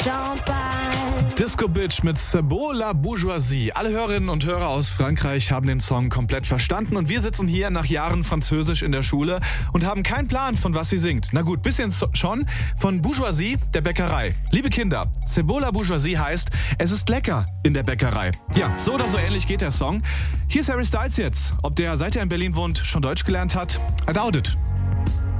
Disco Bitch mit C'est beau la Bourgeoisie. Alle Hörerinnen und Hörer aus Frankreich haben den Song komplett verstanden und wir sitzen hier nach Jahren Französisch in der Schule und haben keinen Plan, von was sie singt. Na gut, bisschen schon. Von Bourgeoisie, der Bäckerei. Liebe Kinder, C'est beau la Bourgeoisie heißt, es ist lecker in der Bäckerei. Ja, so oder so ähnlich geht der Song. Hier ist Harry Styles jetzt. Ob der, seit er in Berlin wohnt, schon Deutsch gelernt hat? I doubt it.